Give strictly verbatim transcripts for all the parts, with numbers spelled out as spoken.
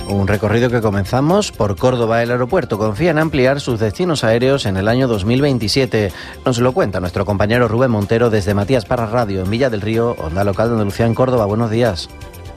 Un recorrido que comenzamos por Córdoba. El aeropuerto confía en ampliar sus destinos aéreos en el año dos mil veintisiete. Nos lo cuenta nuestro compañero Rubén Montero desde Matías Parra Radio en Villa del Río, Onda Local de Andalucía en Córdoba. Buenos días.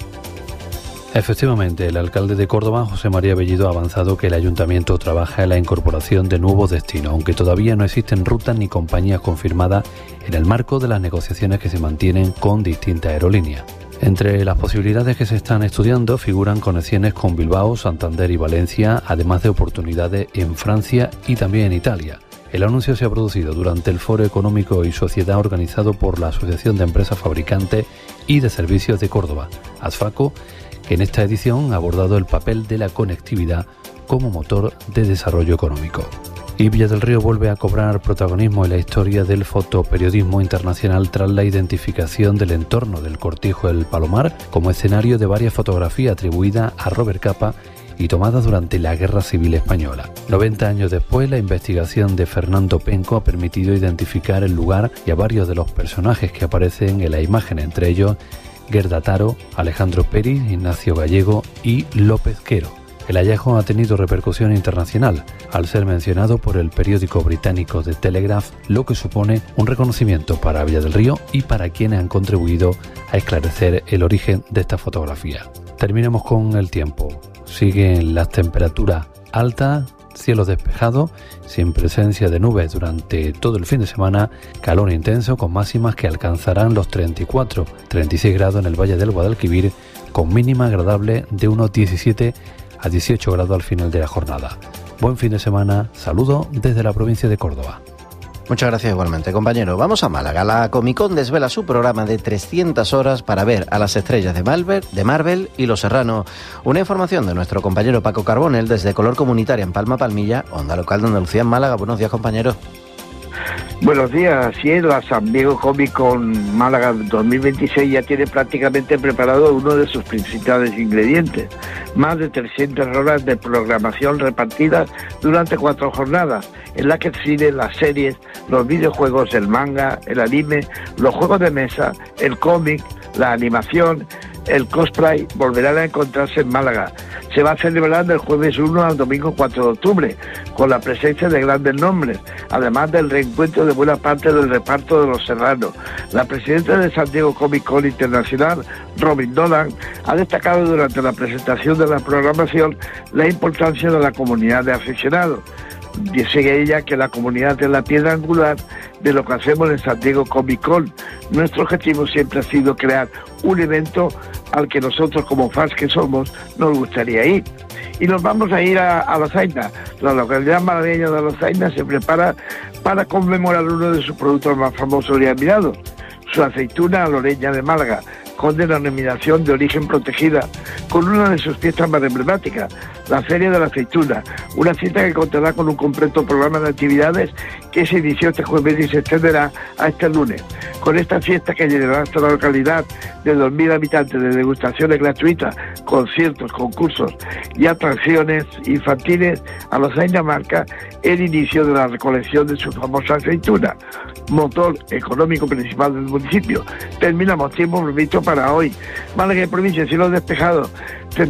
Efectivamente, el alcalde de Córdoba, José María Bellido, ha avanzado que el ayuntamiento trabaja en la incorporación de nuevos destinos, aunque todavía no existen rutas ni compañías confirmadas en el marco de las negociaciones que se mantienen con distintas aerolíneas. Entre las posibilidades que se están estudiando figuran conexiones con Bilbao, Santander y Valencia, además de oportunidades en Francia y también en Italia. El anuncio se ha producido durante el Foro Económico y Sociedad organizado por la Asociación de Empresas Fabricantes y de Servicios de Córdoba, ASFACO, que en esta edición ha abordado el papel de la conectividad como motor de desarrollo económico. Y Villa del Río vuelve a cobrar protagonismo en la historia del fotoperiodismo internacional tras la identificación del entorno del Cortijo del Palomar como escenario de varias fotografías atribuidas a Robert Capa y tomadas durante la Guerra Civil Española. noventa años después, la investigación de Fernando Penco ha permitido identificar el lugar y a varios de los personajes que aparecen en la imagen, entre ellos Gerda Taro, Alejandro Peris, Ignacio Gallego y López Quero. El hallazgo ha tenido repercusión internacional al ser mencionado por el periódico británico The Telegraph, lo que supone un reconocimiento para Villa del Río y para quienes han contribuido a esclarecer el origen de esta fotografía. Terminamos con el tiempo. Siguen las temperaturas altas, cielos despejados, sin presencia de nubes durante todo el fin de semana, calor intenso con máximas que alcanzarán los treinta y cuatro a treinta y seis grados en el Valle del Guadalquivir, con mínima agradable de unos diecisiete a dieciocho grados al final de la jornada. Buen fin de semana, saludo desde la provincia de Córdoba. Muchas gracias igualmente, compañero. Vamos a Málaga. La Comic Con desvela su programa de trescientas horas para ver a las estrellas de Marvel, de Marvel y Los Serrano. Una información de nuestro compañero Paco Carbonell desde Color Comunitaria en Palma Palmilla, Onda Local de Andalucía en Málaga. Buenos días, compañero. Buenos días, así es, la San Diego Comic Con Málaga dos mil veintiséis ya tiene prácticamente preparado uno de sus principales ingredientes. Más de trescientas horas de programación repartidas durante cuatro jornadas, en la que el cine, las series, los videojuegos, el manga, el anime, los juegos de mesa, el cómic, la animación, el cosplay volverán a encontrarse en Málaga. Se va a celebrar del jueves uno al domingo cuatro de octubre, con la presencia de grandes nombres, además del reencuentro de buena parte del reparto de Los Serrano. La presidenta de San Diego Comic Con Internacional, Robin Dolan, ha destacado durante la presentación de la programación la importancia de la comunidad de aficionados. Dice ella que la comunidad es la piedra angular de lo que hacemos en San Diego Comic Con. Nuestro objetivo siempre ha sido crear un evento al que nosotros, como fans que somos, nos gustaría ir. Y nos vamos a ir a, a Lozaina. La localidad malagueña de Lozaina se prepara para conmemorar uno de sus productos más famosos y admirados, su aceituna aloreña de Málaga, con denominación de origen protegida, con una de sus fiestas más emblemáticas, la Feria de la Aceituna, una cita que contará con un completo programa de actividades que se inició este jueves y se extenderá a este lunes. Con esta fiesta, que llenará hasta la localidad de dos mil habitantes, de degustaciones gratuitas, conciertos, concursos y atracciones infantiles, a Lozaina marca el inicio de la recolección de su famosa aceituna, motor económico principal del municipio. Terminamos tiempo previsto para hoy. Málaga y provincia, cielos despejados.